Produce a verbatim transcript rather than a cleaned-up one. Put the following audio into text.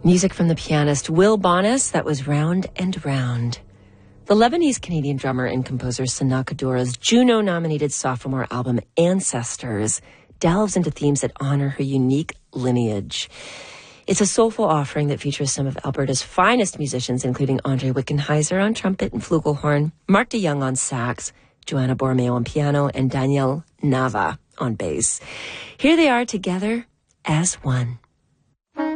Music from the pianist Will Bonis, that was Round and Round. The Lebanese-Canadian drummer and composer Sana Kadura's Juno-nominated sophomore album Ancestors delves into themes that honor her unique lineage. It's a soulful offering that features some of Alberta's finest musicians, including Andre Wickenheiser on trumpet and flugelhorn, Mark DeYoung on sax, Joanna Borromeo on piano, and Danielle Nava on bass. Here they are together as one.